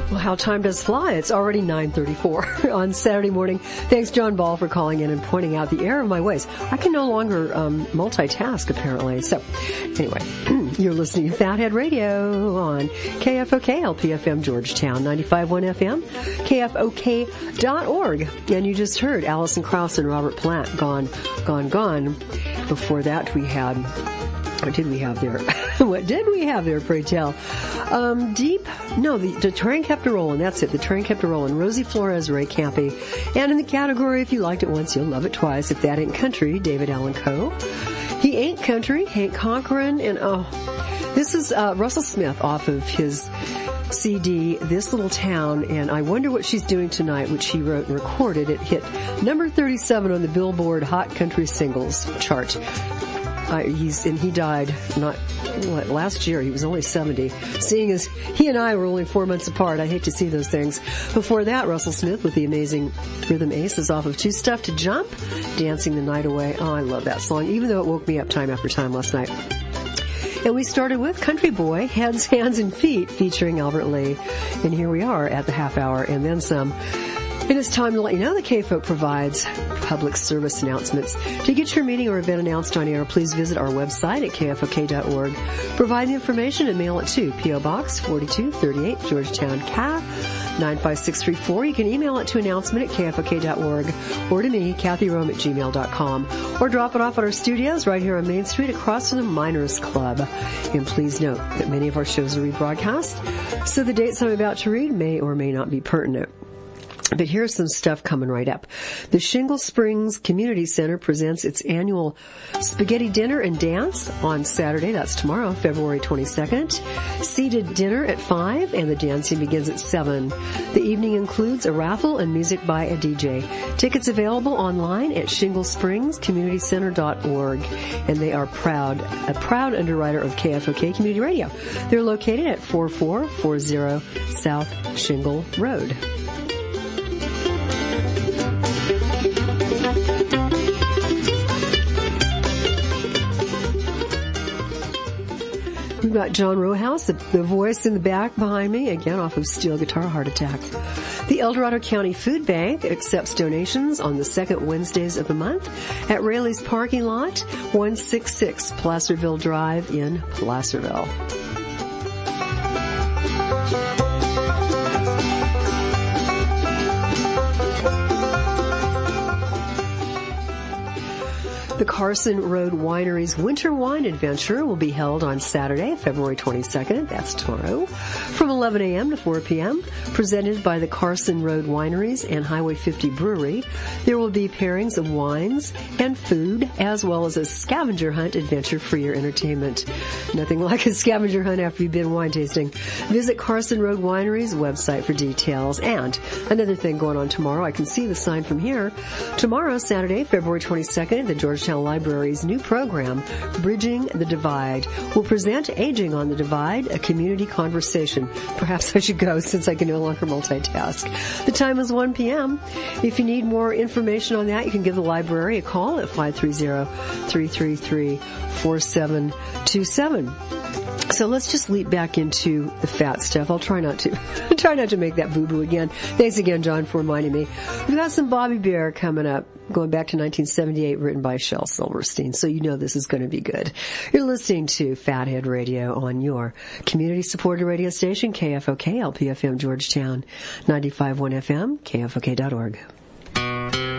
Well, how time does fly. It's already 9:34 on Saturday morning. Thanks, John Ball, for calling in and pointing out the error of my ways. I can no longer multitask, apparently. So, anyway, you're listening to Fathead Radio on KFOK, LPFM, Georgetown, 95.1 FM, KFOK.org. And you just heard Alison Krauss and Robert Plant, Gone, Gone, Gone. Before that, we had... What did we have there? What did we have there, pray tell? The train kept a rolling. That's it. The train kept a rolling. Rosie Flores, Ray Campy. And in the category, if you liked it once, you'll love it twice. If that ain't country, David Allan Coe. He ain't country, Hank Cochran. And this is Russell Smith off of his CD, This Little Town, and I Wonder What She's Doing Tonight, which he wrote and recorded. It hit number 37 on the Billboard Hot Country Singles chart. He died last year. He was only 70. Seeing as he and I were only 4 months apart, I hate to see those things. Before that, Russell Smith with the amazing Rhythm Aces off of Too Stuff to Jump, Dancing the Night Away. Oh, I love that song, even though it woke me up time after time last night. And we started with Country Boy, Heads, Hands, and Feet, featuring Albert Lee. And here we are at the half hour and then some. It is time to let you know that KFOK provides public service announcements. To get your meeting or event announced on air, please visit our website at kfok.org. Provide the information and mail it to P.O. Box 4238, Georgetown, Ca. 95634. You can email it to announcement at kfok.org or to me, kathyrome@gmail.com, or drop it off at our studios right here on Main Street across from the Miners Club. And please note that many of our shows are rebroadcast, so the dates I'm about to read may or may not be pertinent. But here's some stuff coming right up. The Shingle Springs Community Center presents its annual Spaghetti Dinner and Dance on Saturday. That's tomorrow, February 22nd. Seated dinner at 5 and the dancing begins at 7. The evening includes a raffle and music by a DJ. Tickets available online at shinglespringscommunitycenter.org. And they are a proud underwriter of KFOK Community Radio. They're located at 4440 South Shingle Road. We've got John Rowehouse, the voice in the back behind me, again off of steel guitar, Heart Attack. The El Dorado County Food Bank accepts donations on the second Wednesdays of the month at Raley's parking lot, 166 Placerville Drive in Placerville. The Carson Road Winery's Winter Wine Adventure will be held on Saturday, February 22nd, that's tomorrow, from 11 a.m. to 4 p.m., presented by the Carson Road Wineries and Highway 50 Brewery. There will be pairings of wines and food, as well as a scavenger hunt adventure for your entertainment. Nothing like a scavenger hunt after you've been wine tasting. Visit Carson Road Winery's website for details. And another thing going on tomorrow, I can see the sign from here. Tomorrow, Saturday, February 22nd, the Georgetown Library's new program, Bridging the Divide, will present Aging on the Divide, a community conversation. Perhaps I should go since I can no longer multitask. The time is 1 p.m. If you need more information on that, you can give the library a call at 530-333-4727. So let's just leap back into the fat stuff. I'll try not to make that boo-boo again. Thanks again, John, for reminding me. We've got some Bobby Bear coming up, going back to 1978, written by Shel Silverstein. So you know this is going to be good. You're listening to Fathead Radio on your community-supported radio station, KFOK, LPFM, Georgetown, 95.1 FM, KFOK.org.